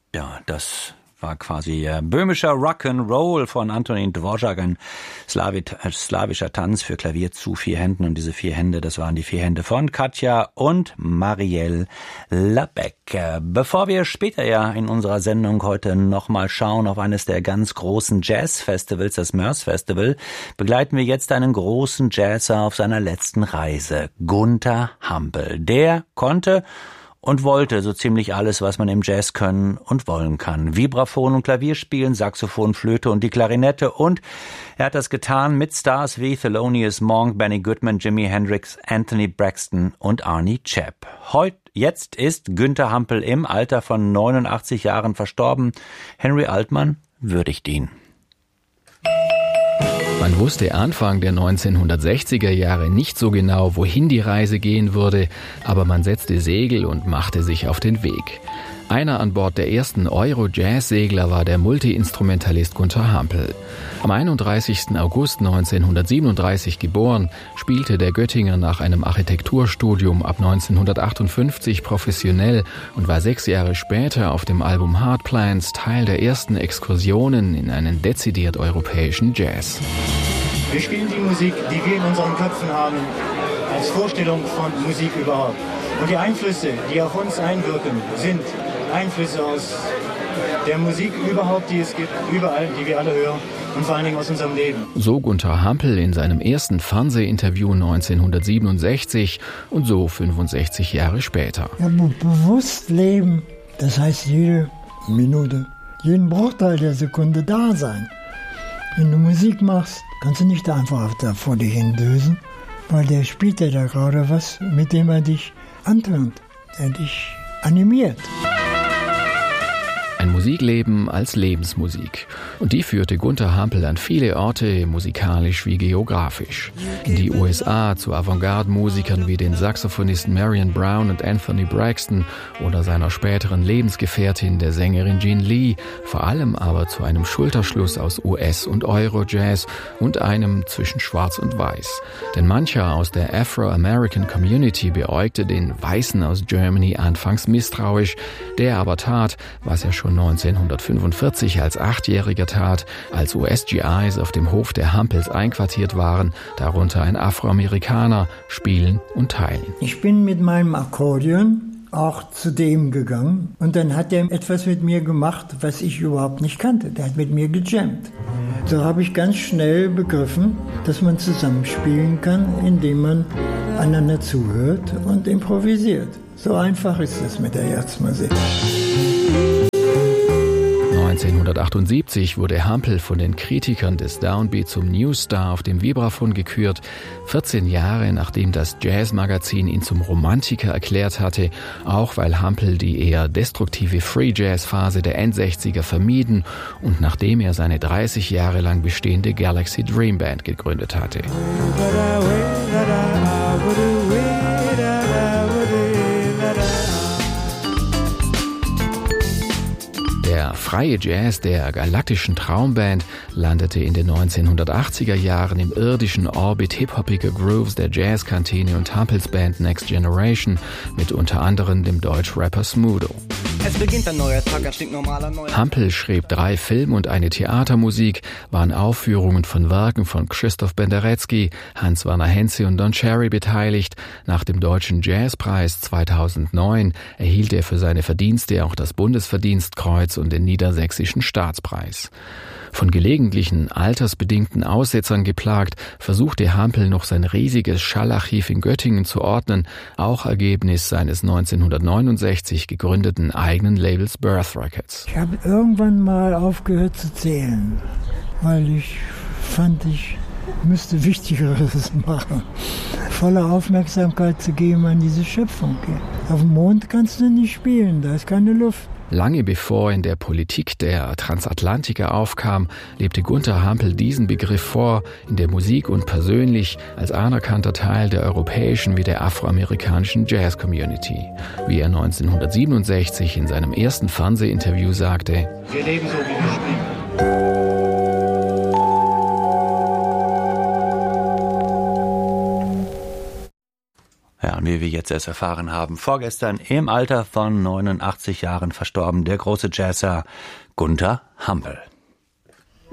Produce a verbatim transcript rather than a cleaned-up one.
Ja, das war quasi äh, böhmischer Rock'n'Roll von Antonín Dvořák, ein Slavit, äh, slawischer Tanz für Klavier zu vier Händen. Und diese vier Hände, das waren die vier Hände von Katja und Marielle Labec. Bevor wir später ja in unserer Sendung heute nochmal schauen auf eines der ganz großen Jazz-Festivals, das Mörs Festival, begleiten wir jetzt einen großen Jazzer auf seiner letzten Reise, Gunther Hampel. Der konnte und wollte so ziemlich alles, was man im Jazz können und wollen kann. Vibraphon und Klavier spielen, Saxophon, Flöte und die Klarinette. Und er hat das getan mit Stars wie Thelonious Monk, Benny Goodman, Jimi Hendrix, Anthony Braxton und Arnie Chap. Heute, jetzt ist Gunther Hampel im Alter von neunundachtzig Jahren verstorben. Henry Altmann würdigt ihn. Man wusste Anfang der neunzehnhundertsechziger Jahre nicht so genau, wohin die Reise gehen würde, aber man setzte Segel und machte sich auf den Weg. Einer an Bord der ersten Euro-Jazz-Segler war der Multi-Instrumentalist Gunther Hampel. Am einunddreißigsten August neunzehnhundertsiebenunddreißig geboren, spielte der Göttinger nach einem Architekturstudium ab neunzehnhundertachtundfünfzig professionell und war sechs Jahre später auf dem Album Hard Plans Teil der ersten Exkursionen in einen dezidiert europäischen Jazz. Wir spielen die Musik, die wir in unseren Köpfen haben, als Vorstellung von Musik überhaupt. Und die Einflüsse, die auf uns einwirken, sind Einflüsse aus der Musik überhaupt, die es gibt, überall, die wir alle hören und vor allen Dingen aus unserem Leben. So Gunther Hampel in seinem ersten Fernsehinterview neunzehnhundertsiebenundsechzig und so fünfundsechzig Jahre später. Ja, bewusst leben, das heißt jede Minute, jeden Bruchteil der Sekunde da sein. Wenn du Musik machst, kannst du nicht einfach da vor dir hindösen, weil der spielt ja da gerade was, mit dem er dich antörnt, der dich animiert. Ein Musikleben als Lebensmusik. Und die führte Gunther Hampel an viele Orte, musikalisch wie geografisch. In die U S A zu Avantgarde-Musikern wie den Saxophonisten Marion Brown und Anthony Braxton oder seiner späteren Lebensgefährtin, der Sängerin Jean Lee, vor allem aber zu einem Schulterschluss aus U S- und Euro-Jazz und einem zwischen Schwarz und Weiß. Denn mancher aus der Afro-American Community beäugte den Weißen aus Germany anfangs misstrauisch, der aber tat, was er schon neunzehnhundertfünfundvierzig als Achtjähriger tat, als U S G Is auf dem Hof der Hampels einquartiert waren, darunter ein Afroamerikaner, spielen und teilen. Ich bin mit meinem Akkordeon auch zu dem gegangen und dann hat er etwas mit mir gemacht, was ich überhaupt nicht kannte. Der hat mit mir gejammt. So habe ich ganz schnell begriffen, dass man zusammenspielen kann, indem man einander zuhört und improvisiert. So einfach ist es mit der Jazzmusik. neunzehnhundertachtundsiebzig wurde Hampel von den Kritikern des Downbeat zum Newstar auf dem Vibraphon gekürt, vierzehn Jahre nachdem das Jazzmagazin ihn zum Romantiker erklärt hatte, auch weil Hampel die eher destruktive Free-Jazz-Phase der Endsechziger vermieden und nachdem er seine dreißig Jahre lang bestehende Galaxy Dream Band gegründet hatte. Der freie Jazz der Galaktischen Traumband landete in den neunzehnhundertachtziger Jahren im irdischen Orbit hip-hoppiger Grooves der Jazzkantine und Hampels Band Next Generation mit unter anderem dem Deutsch-Rapper Smudo. Es beginnt ein neuer Tag, ein stinknormaler neuer. Hampel schrieb drei Film- und eine Theatermusik, waren Aufführungen von Werken von Krzysztof Penderecki, Hans-Werner Henze und Don Cherry beteiligt. Nach dem Deutschen Jazzpreis zweitausendneun erhielt er für seine Verdienste auch das Bundesverdienstkreuz und den Niedersächsischen Staatspreis. Von gelegentlichen altersbedingten Aussetzern geplagt, versuchte Hampel noch sein riesiges Schallarchiv in Göttingen zu ordnen, auch Ergebnis seines neunzehnhundertneunundsechzig gegründeten eigenen Labels Birth Records. Ich habe irgendwann mal aufgehört zu zählen, weil ich fand, ich müsste Wichtigeres machen. Volle Aufmerksamkeit zu geben an diese Schöpfung. Auf dem Mond kannst du nicht spielen, da ist keine Luft. Lange bevor in der Politik der Transatlantiker aufkam, lebte Gunther Hampel diesen Begriff vor, in der Musik und persönlich als anerkannter Teil der europäischen wie der afroamerikanischen Jazz-Community. Wie er neunzehnhundertsiebenundsechzig in seinem ersten Fernsehinterview sagte: Wir leben so, wie wir spielen. Ja, und wie wir jetzt erst erfahren haben, vorgestern im Alter von neunundachtzig Jahren verstorben, der große Jazzer Gunther Hampel.